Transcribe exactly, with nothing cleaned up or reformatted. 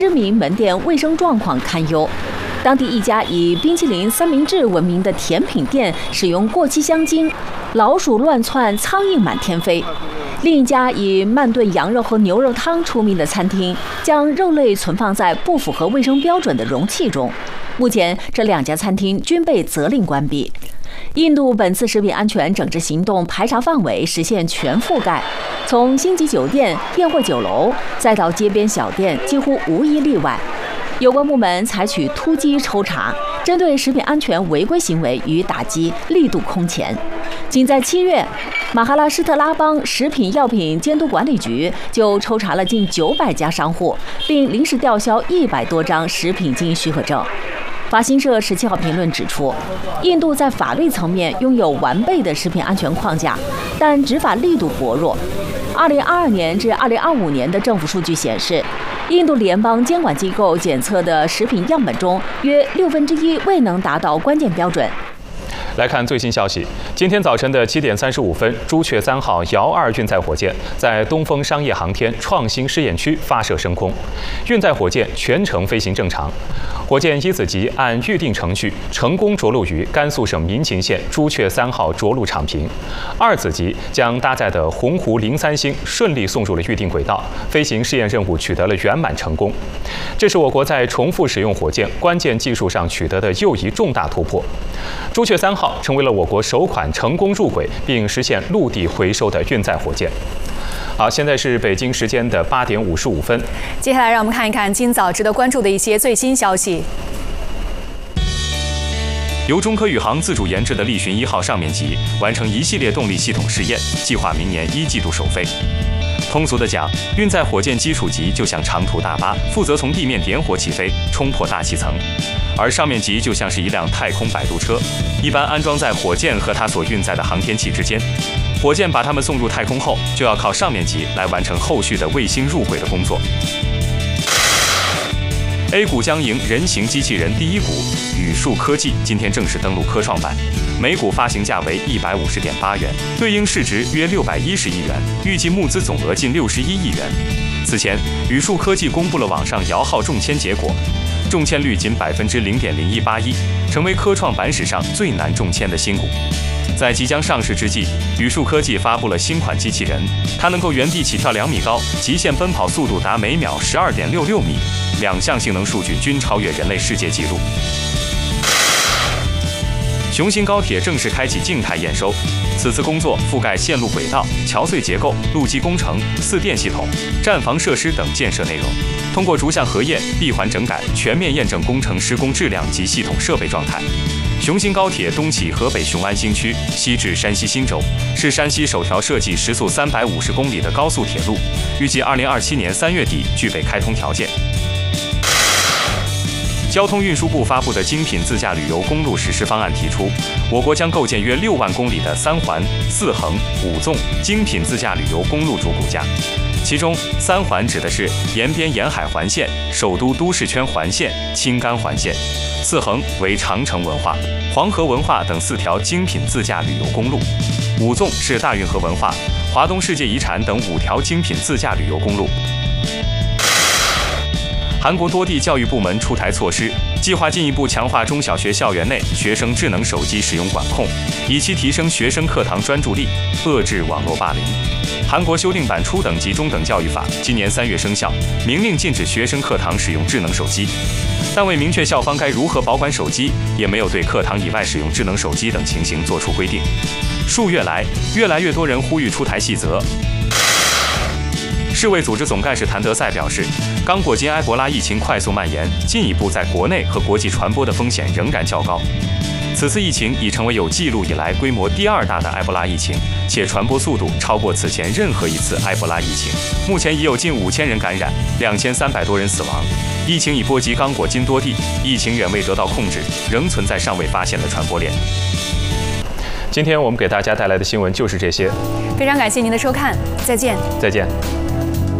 知名门店卫生状况堪忧。当地一家以冰淇淋三明治闻名的甜品店使用过期香精，老鼠乱窜，苍蝇满天飞。另一家以慢炖羊肉和牛肉汤出名的餐厅，将肉类存放在不符合卫生标准的容器中。目前，这两家餐厅均被责令关闭。印度本次食品安全整治行动排查范围实现全覆盖，从星级酒店、宴会酒楼，再到街边小店，几乎无一例外。有关部门采取突击抽查，针对食品安全违规行为予以打击，力度空前。仅在七月，马哈拉施特拉邦食品药品监督管理局就抽查了近九百家商户，并临时吊销一百多张食品经营许可证。法新社十七号评论指出，印度在法律层面拥有完备的食品安全框架，但执法力度薄弱。二零二二年至二零二五年的政府数据显示，印度联邦监管机构检测的食品样本中，约六分之一未能达到关键标准。 来看最新消息，今天早晨的七点三十五分，朱雀三号遥二运载火箭在东风商业航天创新试验区发射升空，运载火箭全程飞行正常。火箭一子级按预定程序成功着陆于甘肃省民勤县朱雀三号着陆场坪，二子级将搭载的鸿鹄零三星顺利送入了预定轨道，飞行试验任务取得了圆满成功。这是我国在重复使用火箭关键技术上取得的又一重大突破。朱雀三号成为了我国首款成功入轨并实现陆地回收的运载火箭。好，现在是北京时间的八点五十五分。 接下来让我们看一看今早值得关注的一些最新消息。 由中科宇航自主研制的力巡一号上面级完成一系列动力系统试验，计划明年一季度首飞。通俗的讲，运载火箭基础级就像长途大巴，负责从地面点火起飞，冲破大气层；而上面级就像是一辆太空摆渡车，一般安装在火箭和它所运载的航天器之间。火箭把它们送入太空后，就要靠上面级来完成后续的卫星入轨的工作。A 股将迎人形机器人第一股，宇树科技今天正式登陆科创板，每股发行价为一百五十点八元，对应市值约六百一十亿元，预计募资总额近六十一亿元。此前，宇树科技公布了网上摇号中签结果，中签率仅百分之零点零一八一，成为科创板史上最难中签的新股。在即将上市之际，宇树科技发布了新款机器人，它能够原地起跳两米高，极限奔跑速度达每秒十二点六六米，两项性能数据均超越人类世界纪录。雄兴高铁正式开启静态验收，此次工作覆盖线路轨道、桥隧结构、路基工程、四电系统、站房设施等建设内容，通过逐项核验、闭环整改，全面验证工程施工质量及系统设备状态。雄兴高铁东起河北雄安新区，西至山西忻州，是山西首条设计时速三百五十公里的高速铁路，预计二零二七年三月底具备开通条件。交通运输部发布的精品自驾旅游公路实施方案提出，我国将构建约六万公里的三环、四横、五纵精品自驾旅游公路主骨架。其中，三环指的是延边沿海环线、首都都市圈环线、青甘环线；四横为长城文化、黄河文化等四条精品自驾旅游公路；五纵是大运河文化、华东世界遗产等五条精品自驾旅游公路。韩国多地教育部门出台措施，计划进一步强化中小学校园内学生智能手机使用管控，以期提升学生课堂专注力，遏制网络霸凌。韩国修订版初等及中等教育法今年三月生效，明令禁止学生课堂使用智能手机，但未明确校方该如何保管手机，也没有对课堂以外使用智能手机等情形作出规定。数月来，越来越多人呼吁出台细则。世卫组织总干事谭德赛表示，刚果金埃博拉疫情快速蔓延，进一步在国内和国际传播的风险仍然较高。此次疫情已成为有记录以来规模第二大的埃博拉疫情，且传播速度超过此前任何一次埃博拉疫情。目前已有近五千人感染，两千三百多人死亡。疫情已波及刚果金多地，疫情远未得到控制，仍存在尚未发现的传播链。今天我们给大家带来的新闻就是这些， 非常感谢您的收看，再见。 再见。